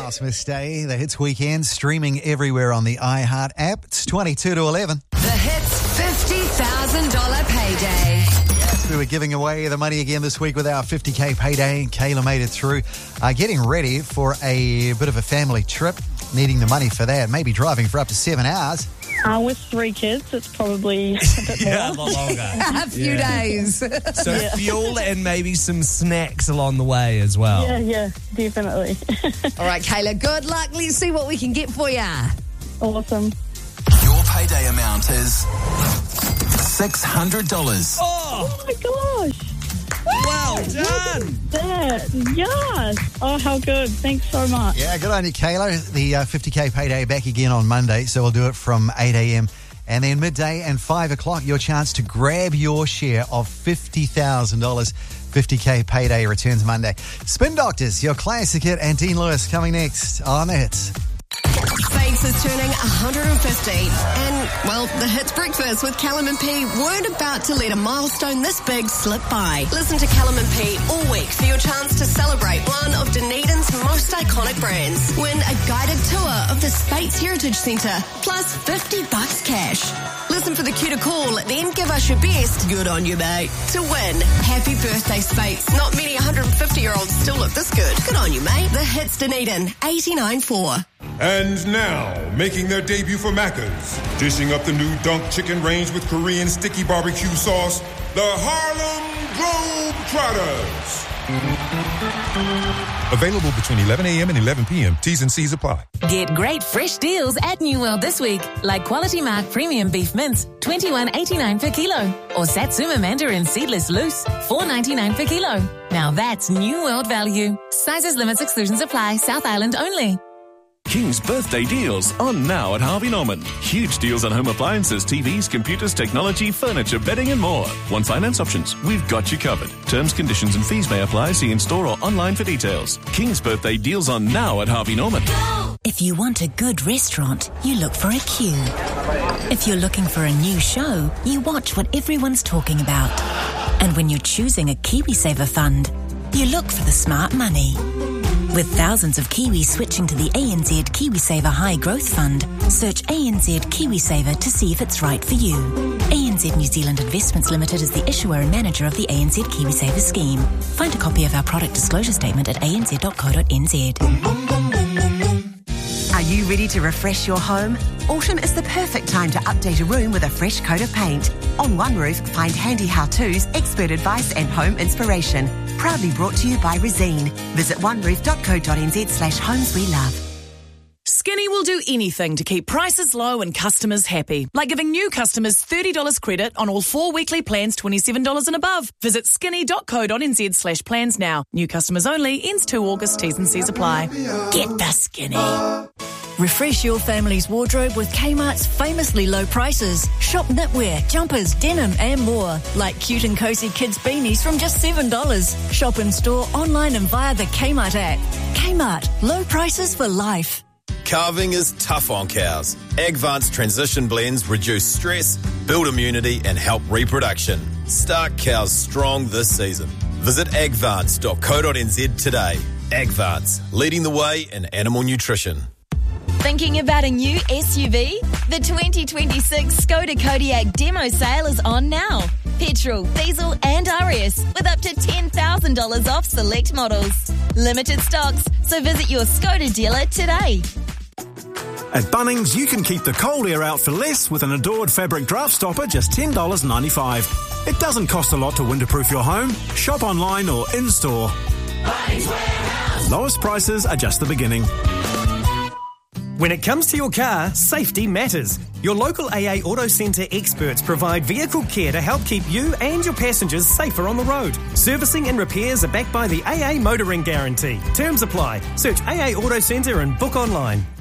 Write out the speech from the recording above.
Christmas Day, the Hits Weekend, streaming everywhere on the iHeart app. It's 22 to 11. The Hits $50,000 payday. Yes, we were giving away the money again this week with our 50K payday. Kayla made it through. Getting ready for a bit of a family trip, needing the money for that, maybe driving for up to 7 hours. With 3 kids, it's probably a bit more. Yeah, a lot longer. A few days. So fuel and maybe some snacks along the way as well. Yeah, definitely. All right, Kayla, good luck. Let's see what we can get for you. Awesome. Your payday amount is $600. Oh, Oh my gosh. well done. Yes. Oh, how good. Thanks so much. Yeah, good on you, Kayla. The 50K payday back again on Monday, so we'll do it from 8 a.m. and then midday and 5 o'clock, your chance to grab your share of $50,000. 50K payday returns Monday. Spin Doctors, your classic hit, and Dean Lewis coming next on the Hits. Faith is turning 150. And, well, the Hits Breakfast with Callum and P weren't about to let a milestone this big slip by. Listen to Callum and P all week for your chance to celebrate one of Dunedin's most iconic brands. Win a guided tour of the Speight's Heritage Centre, plus $50 cash. Listen for the cue to call, then give us your best, good on you mate, to win. Happy birthday, Speight's. Not many 150-year-olds still look this good. Good on you mate. The Hits Dunedin, 89.4. And now, making their debut for Macca's, dishing up the new Dunk Chicken range with Korean sticky barbecue sauce, the Harlem Globetrotters. Available between 11 a.m. and 11 p.m. T's and C's apply. Get great fresh deals at New World this week, like Quality Mark Premium Beef Mince, $21.89 per kilo, or Satsuma Mandarin Seedless Loose, $4.99 per kilo. Now that's New World value. Sizes, limits, exclusions apply. South Island only. King's birthday deals on now at Harvey Norman. Huge deals on home appliances, TVs, computers, technology, furniture, bedding and more. Want finance options? We've got you covered. Terms, conditions and fees may apply. See in-store or online for details. King's birthday deals on now at Harvey Norman. If you want a good restaurant, you look for a queue. If you're looking for a new show, you watch what everyone's talking about. And when you're choosing a KiwiSaver fund, you look for the smart money. With thousands of Kiwis switching to the ANZ KiwiSaver High Growth Fund, search ANZ KiwiSaver to see if it's right for you. ANZ New Zealand Investments Limited is the issuer and manager of the ANZ KiwiSaver scheme. Find a copy of our product disclosure statement at anz.co.nz. Are you ready to refresh your home? Autumn is the perfect time to update a room with a fresh coat of paint. On One Roof, find handy how-tos, expert advice and home inspiration. Proudly brought to you by Resine. Visit oneroof.co.nz/homes we love. Skinny will do anything to keep prices low and customers happy, like giving new customers $30 credit on all 4 weekly plans $27 and above. Visit skinny.co.nz/plans now. New customers only, ends 2 August, T's and C's apply. Get the Skinny. Refresh your family's wardrobe with Kmart's famously low prices. Shop knitwear, jumpers, denim and more. Like cute and cozy kids beanies from just $7. Shop in store, online and via the Kmart app. Kmart, low prices for life. Calving is tough on cows. Agvance transition blends reduce stress, build immunity and help reproduction. Start cows strong this season. Visit agvance.co.nz today. Agvance, leading the way in animal nutrition. Thinking about a new SUV? The 2026 Skoda Kodiaq demo sale is on now. Petrol, diesel and RS with up to $10,000 off select models. Limited stocks, so visit your Skoda dealer today. At Bunnings, you can keep the cold air out for less with an Adored fabric draft stopper, just $10.95. It doesn't cost a lot to winterproof your home. Shop online or in-store. Bunnings Warehouse. Lowest prices are just the beginning. When it comes to your car, safety matters. Your local AA Auto Centre experts provide vehicle care to help keep you and your passengers safer on the road. Servicing and repairs are backed by the AA Motoring Guarantee. Terms apply. Search AA Auto Centre and book online.